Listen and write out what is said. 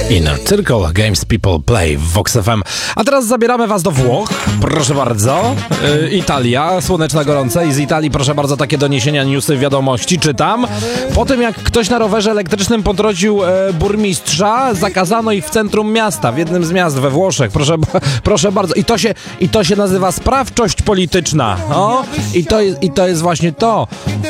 Inner Circle, Games People Play w Vox FM. A teraz zabieramy was do Włoch, proszę bardzo. Italia, słoneczna, gorąca i z Italii, proszę bardzo, takie doniesienia, newsy, wiadomości czytam. Po tym jak ktoś na rowerze elektrycznym potrącił burmistrza, zakazano ich w centrum miasta, w jednym z miast we Włoszech, proszę bardzo. I to się nazywa sprawczość polityczna. I to jest właśnie to.